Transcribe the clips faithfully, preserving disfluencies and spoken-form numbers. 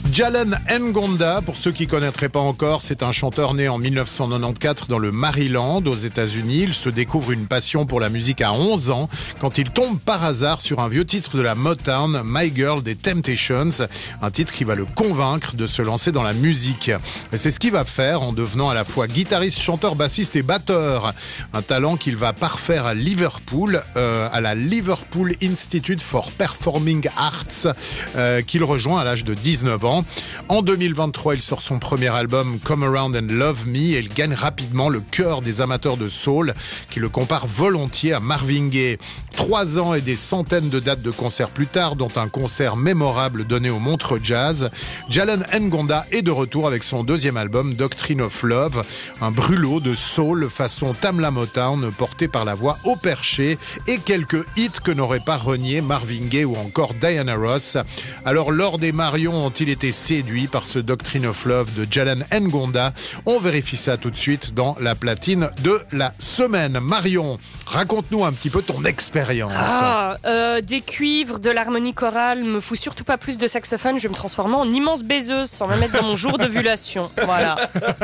Jalen Ngonda, pour ceux qui ne connaîtraient pas encore, c'est un chanteur né en dix-neuf cent quatre-vingt-quatorze dans le Maryland, aux États-Unis. Il se découvre une passion pour la musique à onze ans, quand il tombe par hasard sur un vieux titre de la Motown, My Girl des Temptations, un titre qui va le convaincre de se lancer dans la musique. Et c'est ce qu'il va faire en devenant à la fois guitariste, chanteur, bassiste et batteur. Un talent qu'il va parfaire à Liverpool, euh, à la Liverpool Institute for Performing Arts, euh, qu'il rejoint à l'âge de dix-neuf ans. En deux mille vingt-trois, il sort son premier album Come Around and Love Me et il gagne rapidement le cœur des amateurs de soul qui le comparent volontiers à Marvin Gaye. Trois ans et des centaines de dates de concerts plus tard, dont un concert mémorable donné au Montreux Jazz, Jalen Ngonda est de retour avec son deuxième album Doctrine of Love, un brûlot de soul façon Tamla Motown porté par la voix au perché et quelques hits que n'auraient pas renié Marvin Gaye ou encore Diana Ross. Alors Lord et Marion ont-ils été séduits par ce Doctrine of Love de Jalen Ngonda? On vérifie ça tout de suite dans la platine de la semaine. Marion, raconte-nous un petit peu ton expérience. Ah, euh, des cuivres, de l'harmonie chorale, me fout surtout pas plus de saxophone, je vais me transformer en immense baiseuse sans me mettre dans mon jour d'ovulation. Voilà.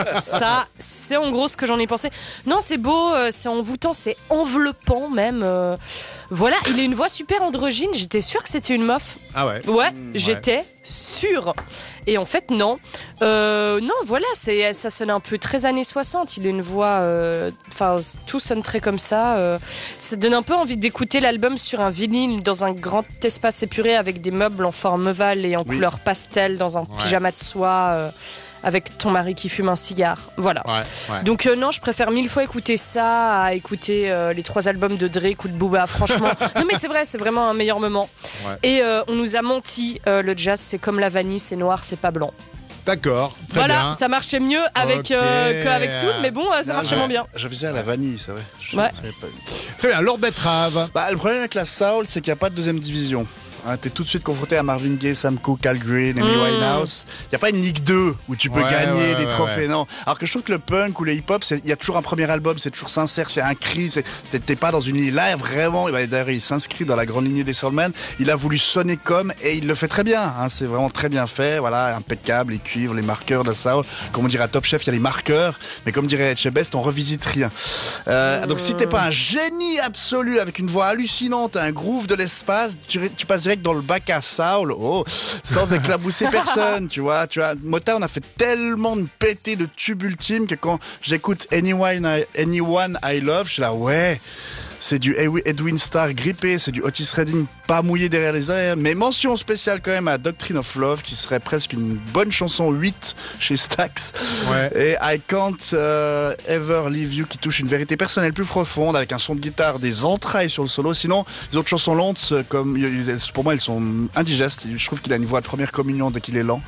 Ça, c'est en gros ce que j'en ai pensé. Non, c'est beau, c'est envoûtant, c'est enveloppant même. Euh, voilà, il a une voix super androgyne, j'étais sûre que c'était une meuf. Ah ouais? Ouais, mmh, j'étais ouais. sûre. Et en fait, non. Euh, non, voilà, c'est, ça sonne un peu très années soixante. Il a une voix... Enfin, euh, tout sonne très comme ça. Euh, ça donne un peu envie d'écouter l'album sur un vinyle dans un grand espace épuré avec des meubles en forme ovale et en oui. couleur pastel dans un ouais. pyjama de soie... Euh, avec ton mari qui fume un cigare. Voilà. Ouais, ouais. Donc euh, non, je préfère mille fois écouter ça à écouter euh, les trois albums de Drake ou de Booba, franchement. Non mais c'est vrai, c'est vraiment un meilleur moment. Ouais. Et euh, on nous a menti, euh, le jazz c'est comme la vanille, c'est noir, c'est pas blanc. D'accord, très voilà, bien. Ça marchait mieux avec okay. euh, qu'avec Soul, mais bon, ça non, marchait ouais. moins bien. Je faisais à la vanille, c'est vrai. Je ouais. pas... Très bien, Lord Betrave. Bah, le problème avec la Soul, c'est qu'il n'y a pas de deuxième division. Hein, t'es tout de suite confronté à Marvin Gaye, Sam Cooke, Al Green, Amy mmh. Winehouse. Il n'y a pas une Ligue deux où tu peux ouais, gagner ouais, des ouais, trophées, ouais. non. Alors que je trouve que le punk ou le hip-hop, il y a toujours un premier album, c'est toujours sincère, c'est un cri, c'est, c'est, t'es pas dans une ligne. Là, vraiment, d'ailleurs, il s'inscrit dans la grande lignée des Soulmen. Il a voulu sonner comme, et il le fait très bien. Hein, c'est vraiment très bien fait, voilà, impeccable, les cuivres, les marqueurs de Soul. Comme on dirait à Top Chef, il y a les marqueurs, mais comme dirait Etchebest, on revisite rien. Euh, mmh. Donc si t'es pas un génie absolu avec une voix hallucinante, un groove de l'espace, tu, tu passes direct dans le bac à Soul, oh, sans éclabousser personne, tu vois, tu vois. Motown a fait tellement de pété de tubes ultimes que quand j'écoute Anyone I, Anyone I Love, je suis là, ouais, c'est du Edwin Starr grippé, c'est du Otis Redding pas mouillé derrière les oreilles, mais mention spéciale quand même à Doctrine of Love, qui serait presque une bonne chanson huit chez Stax. Ouais. Et I Can't uh, Ever Leave You, qui touche une vérité personnelle plus profonde, avec un son de guitare, des entrailles sur le solo. Sinon, les autres chansons lentes, comme, pour moi, elles sont indigestes. Je trouve qu'il a une voix de première communion dès qu'il est lent.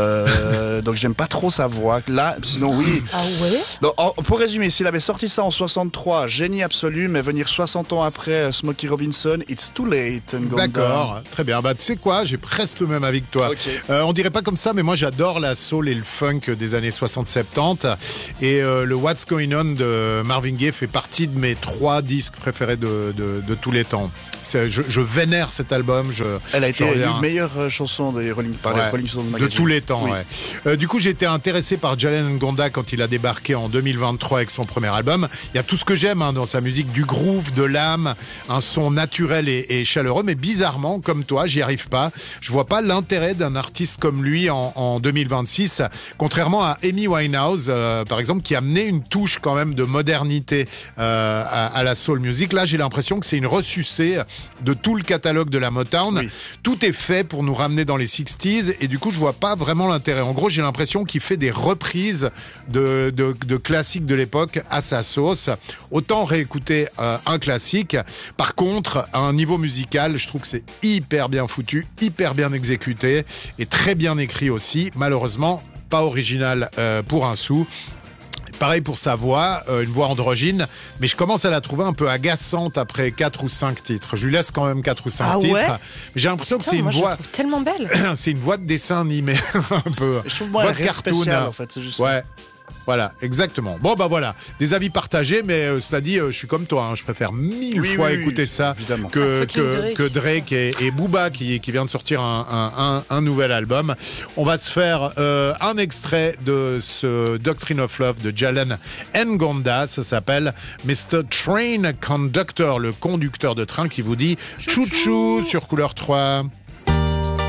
Euh, donc j'aime pas trop sa voix. Là, sinon, oui. Ah ouais? Donc, en, pour résumer, s'il avait sorti ça en soixante-trois, génie absolu, mais venir soixante ans après Smokey Robinson, it's too late. D'accord, très bien. Bah, tu sais quoi, j'ai presque le même avis que toi. Okay. Euh, on dirait pas comme ça, mais moi j'adore la soul et le funk des années soixante soixante-dix. Et euh, le What's Going On de Marvin Gaye fait partie de mes trois disques préférés de, de, de tous les temps. C'est, je, je vénère cet album. Je, Elle a été une meilleure chanson des Rolling, par ouais, les Rolling Stones de tous les temps. Oui. Ouais. Euh, du coup, j'ai été intéressé par Jalen Ngonda quand il a débarqué en deux mille vingt-trois avec son premier album. Il y a tout ce que j'aime hein, dans sa musique, du groove, de l'âme, un son naturel et, et chaleureux. Mais bizarrement, comme toi, j'y arrive pas. Je vois pas l'intérêt d'un artiste comme lui en, en deux mille vingt-six, contrairement à Amy Winehouse, euh, par exemple, qui a amené une touche quand même de modernité euh, à, à la soul music. Là, j'ai l'impression que c'est une ressucée de tout le catalogue de la Motown. Oui. Tout est fait pour nous ramener dans les sixties et du coup, je vois pas vraiment l'intérêt. En gros, j'ai l'impression qu'il fait des reprises de, de, de classiques de l'époque à sa sauce. Autant réécouter euh, un classique. Par contre, à un niveau musical, je trouve que c'est hyper bien foutu, hyper bien exécuté et très bien écrit aussi. Malheureusement, pas original euh, pour un sou. Pareil pour sa voix, euh, une voix androgyne, mais je commence à la trouver un peu agaçante après quatre ou cinq titres. Je lui laisse quand même quatre ou cinq ah titres. Ouais mais j'ai l'impression Putain, que c'est moi une voix... je la trouve tellement belle. C'est une voix de dessin animé, un peu. Je trouve moi voix elle est spéciale en fait. C'est juste ouais. Voilà, exactement. Bon, bah voilà, des avis partagés, mais euh, cela dit, euh, je suis comme toi, hein, je préfère mille Oui, fois oui, écouter oui, ça évidemment. que, Ah, fucking que, Drake. que Drake et, et Booba qui, qui vient de sortir un, un, un, un nouvel album. On va se faire euh, un extrait de ce Doctrine of Love de Jalen Ngonda, ça s'appelle mister Train Conductor, le conducteur de train qui vous dit chou-chou sur Couleur trois.